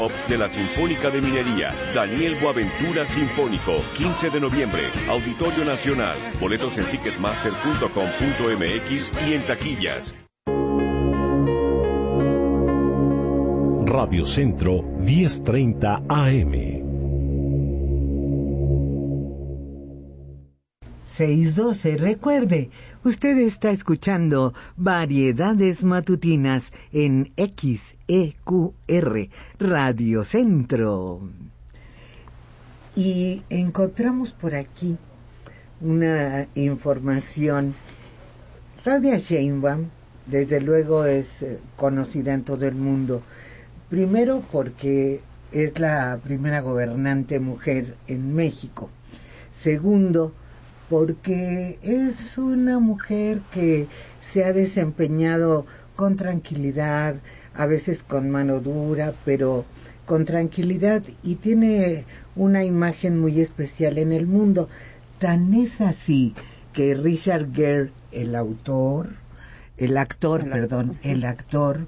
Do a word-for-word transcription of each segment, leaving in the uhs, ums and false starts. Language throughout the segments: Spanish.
de la Sinfónica de Minería, Daniel Boaventura Sinfónico, quince de noviembre, Auditorio Nacional, boletos en ticketmaster punto com punto m x y en taquillas. Radio Centro diez treinta A M. seis doce, recuerde, usted está escuchando Variedades Matutinas en X E Q R, Radio Centro. Y encontramos por aquí una información. Claudia Sheinbaum, desde luego, es conocida en todo el mundo. Primero porque es la primera gobernante mujer en México. Segundo, porque es una mujer que se ha desempeñado con tranquilidad, a veces con mano dura, pero con tranquilidad, y tiene una imagen muy especial en el mundo. Tan es así que Richard Gere, el autor, el actor, el perdón, el actor,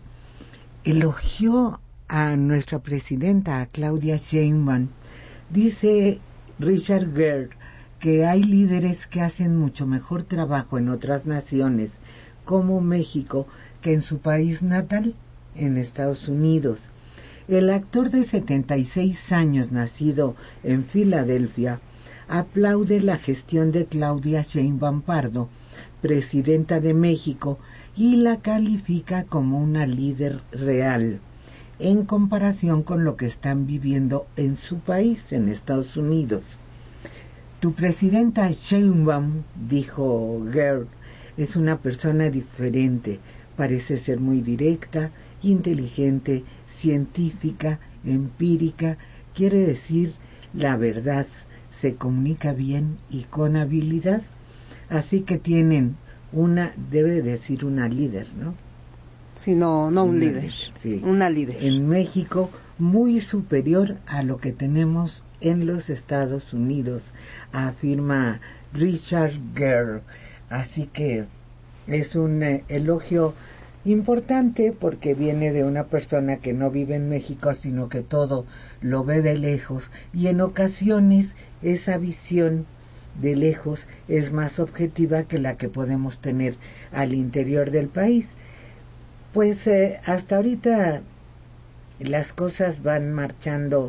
elogió a nuestra presidenta, a Claudia Sheinbaum. Dice Richard Gere que hay líderes que hacen mucho mejor trabajo en otras naciones, como México, que en su país natal, en Estados Unidos. El actor de setenta y seis años, nacido en Filadelfia, aplaude la gestión de Claudia Sheinbaum Pardo, presidenta de México, y la califica como una líder real, en comparación con lo que están viviendo en su país, en Estados Unidos. Tu presidenta Sheinbaum, dijo Gere, es una persona diferente, parece ser muy directa, inteligente, científica, empírica, quiere decir la verdad, se comunica bien y con habilidad, así que tienen una, debe decir una líder, ¿no? Sí, no, no un una, líder, sí. una líder. En México, muy superior a lo que tenemos en los Estados Unidos, afirma Richard Gere. Así que es un eh, elogio importante porque viene de una persona que no vive en México, sino que todo lo ve de lejos, y en ocasiones esa visión de lejos es más objetiva que la que podemos tener al interior del país. Pues eh, hasta ahorita las cosas van marchando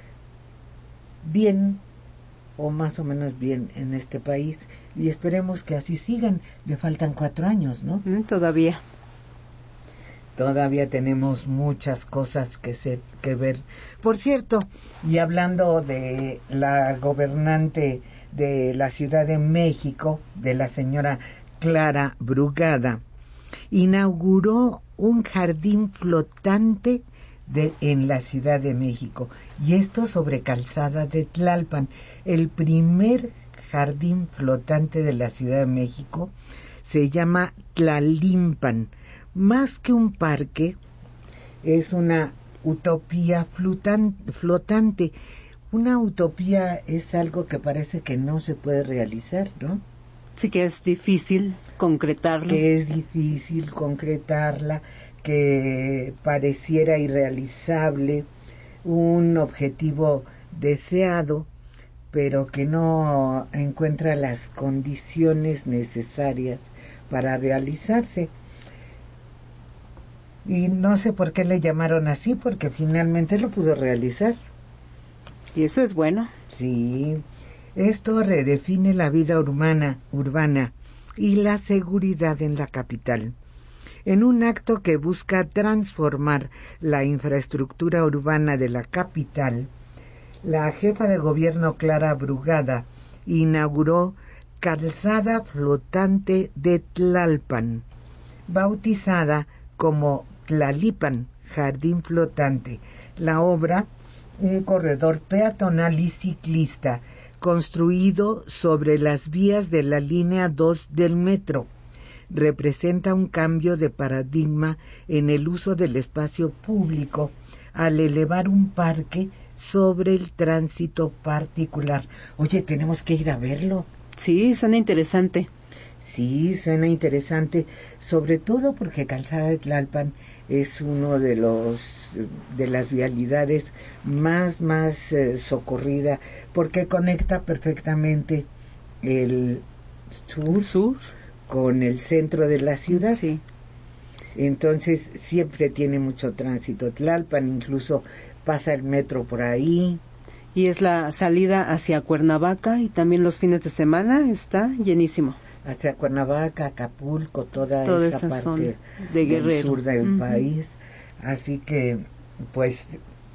bien, o más o menos bien, en este país, y esperemos que así sigan. Le faltan cuatro años, ¿no? Mm, todavía. Todavía tenemos muchas cosas que ser, que ver. Por cierto, y hablando de la gobernante de la Ciudad de México, de la señora Clara Brugada, inauguró un jardín flotante de, en la Ciudad de México, y esto sobre Calzada de Tlalpan, el primer jardín flotante de la Ciudad de México. Se llama Tlalimpan. Más que un parque, es una utopía flotan, flotante. Una utopía es algo que parece que no se puede realizar, ¿no? Sí, que es difícil concretarlo. Que es difícil concretarla, que pareciera irrealizable, un objetivo deseado, pero que no encuentra las condiciones necesarias para realizarse. Y no sé por qué le llamaron así, porque finalmente lo pudo realizar. Y eso es bueno. Sí, esto redefine la vida urbana, urbana y la seguridad en la capital, en un acto que busca transformar la infraestructura urbana de la capital. La jefa de gobierno Clara Brugada inauguró Calzada Flotante de Tlalpan, bautizada como Tlalipan, Jardín Flotante. La obra, un corredor peatonal y ciclista construido sobre las vías de la línea dos del metro, representa un cambio de paradigma en el uso del espacio público al elevar un parque sobre el tránsito particular. Oye, tenemos que ir a verlo. Sí, suena interesante. Sí, suena interesante, sobre todo porque Calzada de Tlalpan es uno de los de las vialidades más más eh, socorrida, porque conecta perfectamente el sur, sur con el centro de la ciudad. Sí. Entonces siempre tiene mucho tránsito Tlalpan, incluso pasa el metro por ahí. Y es la salida hacia Cuernavaca, y también los fines de semana está llenísimo. Hacia Cuernavaca, Acapulco, toda, toda esa, esa parte zona de del Guerrero, sur del uh-huh. país. Así que, pues,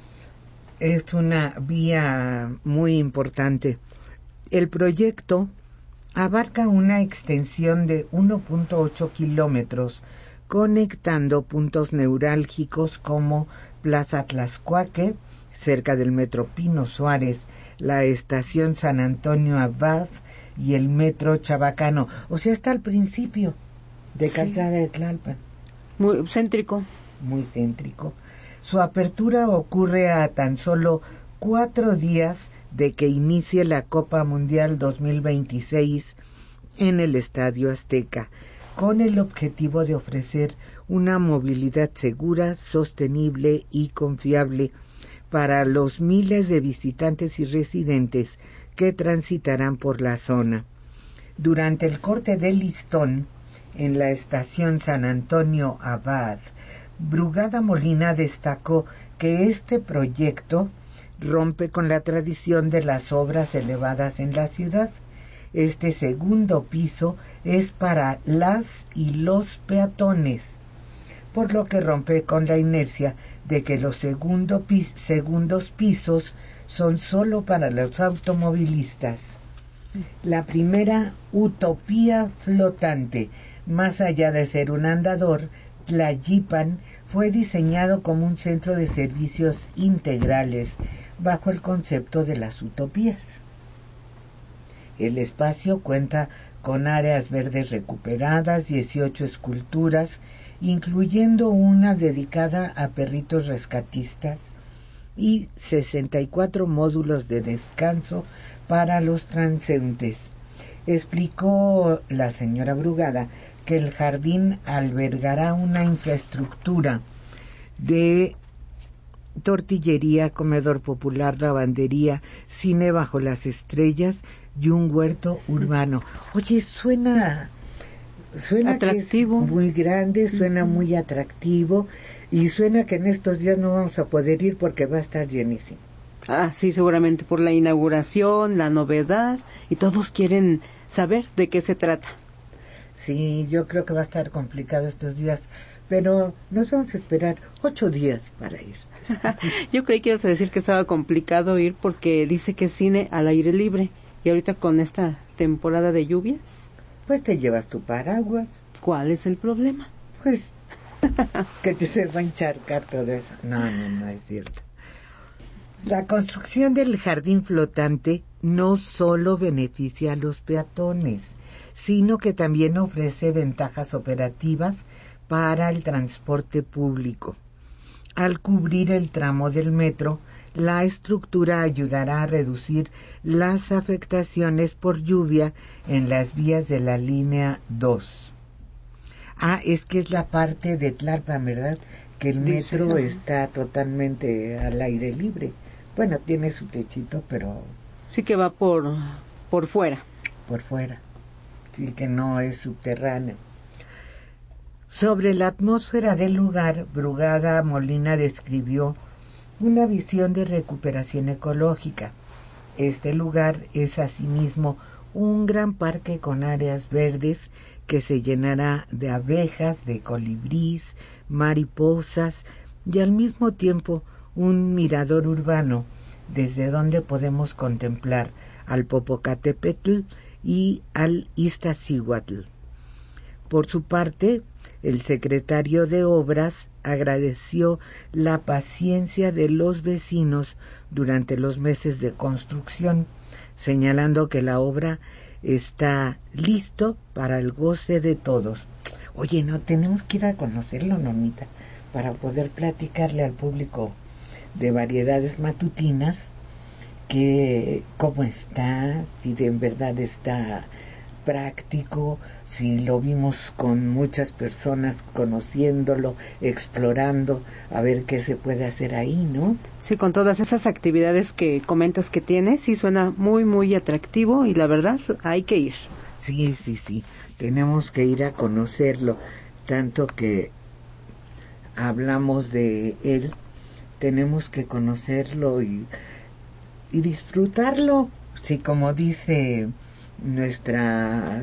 es una vía muy importante. El proyecto abarca una extensión de uno punto ocho kilómetros, conectando puntos neurálgicos como Plaza Tlaxcuaque, cerca del Metro Pino Suárez, la Estación San Antonio Abad y el Metro Chabacano. O sea, está al principio de Calzada sí. de Tlalpan. Muy céntrico. Muy céntrico. Su apertura ocurre a tan solo cuatro días de que inicie la Copa Mundial dos mil veintiséis en el Estadio Azteca, con el objetivo de ofrecer una movilidad segura, sostenible y confiable para los miles de visitantes y residentes que transitarán por la zona. Durante el corte del listón en la estación San Antonio Abad, Brugada Molina destacó que este proyecto rompe con la tradición de las obras elevadas en la ciudad. Este segundo piso es para las y los peatones, por lo que rompe con la inercia de que los segundo pis- segundos pisos son solo para los automovilistas. La primera utopía flotante, más allá de ser un andador, Tlayipan fue diseñado como un centro de servicios integrales bajo el concepto de las utopías. El espacio cuenta con áreas verdes recuperadas, dieciocho esculturas, incluyendo una dedicada a perritos rescatistas, y sesenta y cuatro módulos de descanso para los transeúntes. Explicó la señora Brugada que el jardín albergará una infraestructura de tortillería, comedor popular, lavandería, cine bajo las estrellas y un huerto urbano. Oye, suena suena atractivo, que es muy grande, suena uh-huh. muy atractivo, y suena que en estos días no vamos a poder ir porque va a estar llenísimo. Ah, sí, seguramente por la inauguración, la novedad, y todos quieren saber de qué se trata. Sí, yo creo que va a estar complicado estos días, pero nos vamos a esperar ocho días para ir. Yo creí que ibas a decir que estaba complicado ir porque dice que es cine al aire libre, y ahorita con esta temporada de lluvias. Pues te llevas tu paraguas. ¿Cuál es el problema? Pues que te se va a encharcar todo eso. No, no, no es cierto. La construcción del jardín flotante no solo beneficia a los peatones, sino que también ofrece ventajas operativas para el transporte público. Al cubrir el tramo del metro, la estructura ayudará a reducir las afectaciones por lluvia en las vías de la línea dos. Ah, es que es la parte de Tlalpan, ¿verdad? Que el metro sí, está totalmente al aire libre. Bueno, tiene su techito, pero... Sí que va por, por fuera. Por fuera. Sí, que no es subterráneo. Sobre la atmósfera del lugar, Brugada Molina describió una visión de recuperación ecológica. Este lugar es asimismo un gran parque con áreas verdes que se llenará de abejas, de colibrís, mariposas y al mismo tiempo un mirador urbano desde donde podemos contemplar al Popocatépetl y al Iztaccíhuatl. Por su parte, el secretario de Obras agradeció la paciencia de los vecinos durante los meses de construcción, señalando que la obra está listo para el goce de todos. Oye, no, tenemos que ir a conocerlo, Normita, para poder platicarle al público de Variedades Matutinas que cómo está, si de en verdad está práctico, si lo vimos con muchas personas conociéndolo, explorando, a ver qué se puede hacer ahí, ¿no? Sí, con todas esas actividades que comentas que tiene, sí suena muy, muy atractivo y la verdad hay que ir. Sí, sí, sí, tenemos que ir a conocerlo, tanto que hablamos de él, tenemos que conocerlo y, y disfrutarlo. Sí, como dice nuestra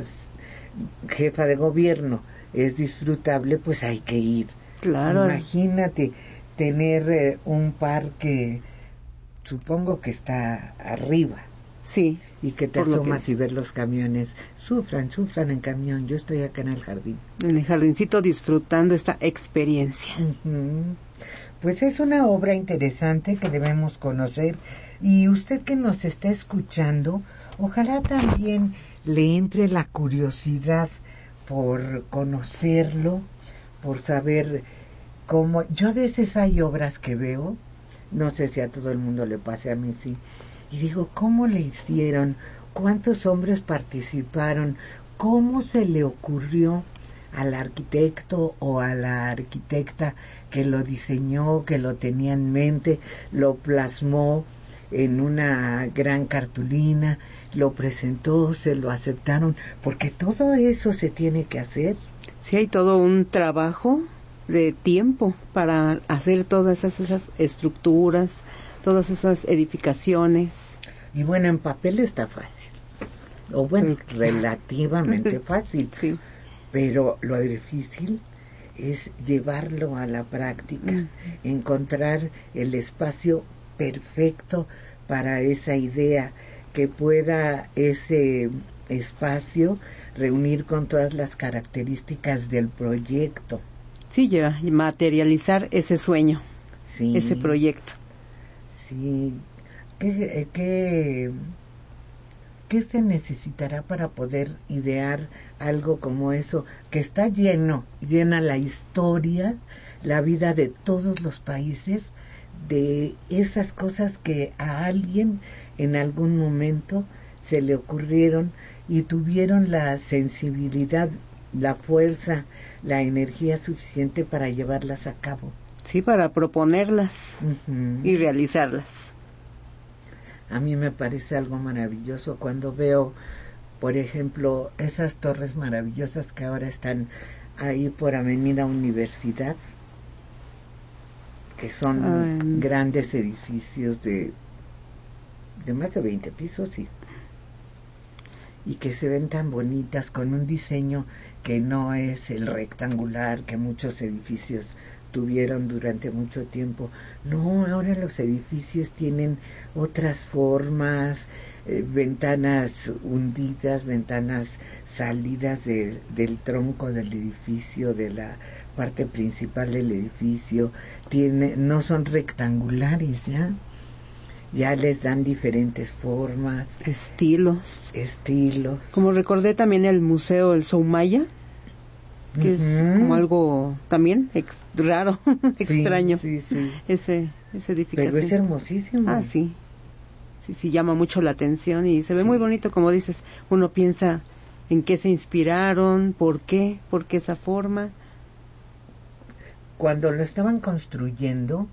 jefa de gobierno, es disfrutable, pues hay que ir. Claro. Imagínate tener eh, un parque, supongo que está arriba. Sí. Y que te asomas y ver los camiones. Sufran, sufran en camión. Yo estoy acá en el jardín. En el jardincito disfrutando esta experiencia. Uh-huh. Pues es una obra interesante que debemos conocer. Y usted que nos está escuchando, ojalá también le entre la curiosidad por conocerlo, por saber cómo. Yo a veces hay obras que veo, no sé si a todo el mundo le pase, a mí sí, y digo, ¿cómo le hicieron? ¿Cuántos hombres participaron? ¿Cómo se le ocurrió al arquitecto o a la arquitecta que lo diseñó, que lo tenía en mente, lo plasmó en una gran cartulina, lo presentó, se lo aceptaron? Porque todo eso se tiene que hacer. Sí, hay todo un trabajo de tiempo para hacer todas esas, esas estructuras, todas esas edificaciones. Y bueno, en papel está fácil, o bueno, relativamente fácil, sí. Pero lo difícil es llevarlo a la práctica, mm. encontrar el espacio perfecto para esa idea, que pueda ese espacio reunir con todas las características del proyecto. Sí, ya materializar ese sueño, sí. ese proyecto. Sí, ¿Qué, qué, ¿qué se necesitará para poder idear algo como eso? Que está lleno, llena la historia, la vida de todos los países, de esas cosas que a alguien en algún momento se le ocurrieron y tuvieron la sensibilidad, la fuerza, la energía suficiente para llevarlas a cabo. Sí, para proponerlas uh-huh. y realizarlas. A mí me parece algo maravilloso cuando veo, por ejemplo, esas torres maravillosas que ahora están ahí por Avenida Universidad, que son um, grandes edificios de, de más de veinte pisos, sí, y que se ven tan bonitas, con un diseño que no es el rectangular que muchos edificios tuvieron durante mucho tiempo. No, ahora los edificios tienen otras formas, eh, ventanas hundidas, ventanas salidas de, del tronco del edificio, de la parte principal del edificio. Tiene, no son rectangulares, ya ya les dan diferentes formas, estilos estilos como recordé también el museo El Soumaya, que uh-huh. es como algo también ex, raro, sí, extraño, sí, sí. ese ese edificación. Pero es hermosísimo. Ah, sí, sí, sí, llama mucho la atención y se ve sí. muy bonito, como dices. Uno piensa en qué se inspiraron, por qué, por qué esa forma. Cuando lo estaban construyendo,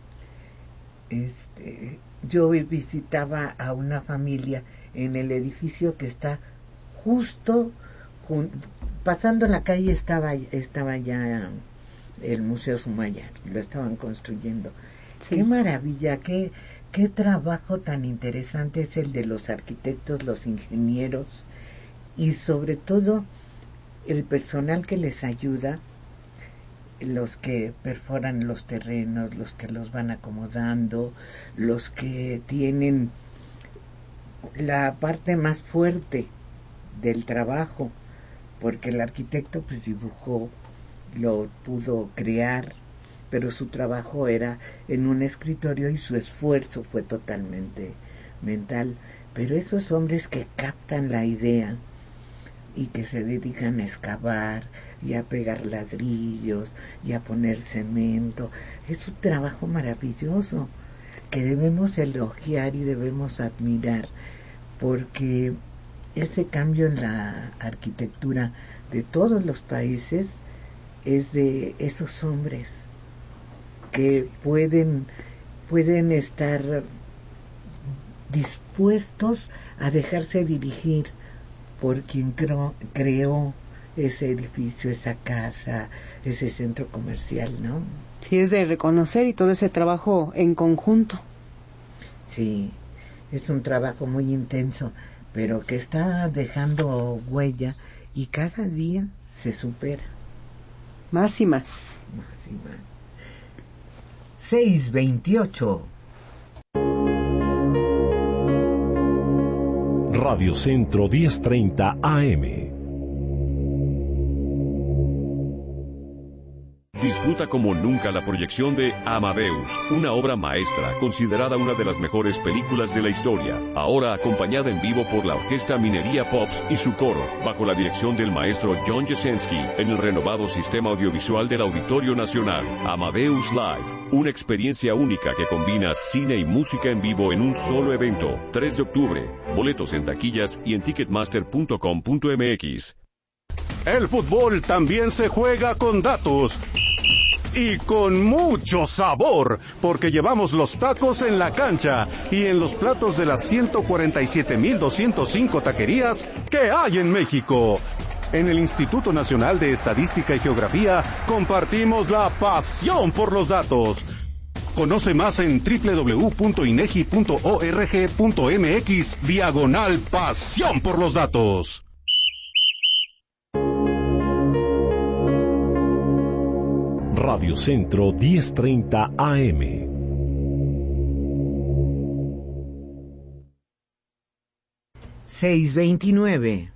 este, yo visitaba a una familia en el edificio que está justo jun, pasando la calle estaba estaba ya el Museo Soumaya, lo estaban construyendo. Sí. Qué maravilla, qué qué trabajo tan interesante es el de los arquitectos, los ingenieros y sobre todo el personal que les ayuda, los que perforan los terrenos, los que los van acomodando, los que tienen la parte más fuerte del trabajo, porque el arquitecto pues dibujó, lo pudo crear, pero su trabajo era en un escritorio y su esfuerzo fue totalmente mental. Pero esos hombres que captan la idea y que se dedican a excavar y a pegar ladrillos y a poner cemento, es un trabajo maravilloso que debemos elogiar y debemos admirar, porque ese cambio en la arquitectura de todos los países es de esos hombres que sí. pueden pueden estar dispuestos a dejarse dirigir por quien creó, creó ese edificio, esa casa, ese centro comercial, ¿no? Sí, es de reconocer, y todo ese trabajo en conjunto. Sí, es un trabajo muy intenso, pero que está dejando huella y cada día se supera. Más y más. Más y más. seis veintiocho. Radio Centro diez treinta A M. Disfruta como nunca la proyección de Amadeus, una obra maestra considerada una de las mejores películas de la historia, ahora acompañada en vivo por la Orquesta Minería Pops y su coro, bajo la dirección del maestro John Jasenski, en el renovado sistema audiovisual del Auditorio Nacional. Amadeus Live, una experiencia única que combina cine y música en vivo en un solo evento. tres de octubre, boletos en taquillas y en ticketmaster punto com punto m x. El fútbol también se juega con datos y con mucho sabor, porque llevamos los tacos en la cancha y en los platos de las ciento cuarenta y siete mil doscientas cinco taquerías que hay en México. En el Instituto Nacional de Estadística y Geografía compartimos la pasión por los datos. Conoce más en doble u doble u doble u punto inegi punto org punto m x diagonal pasión por los datos. Radio Centro diez treinta A M. seis veintinueve.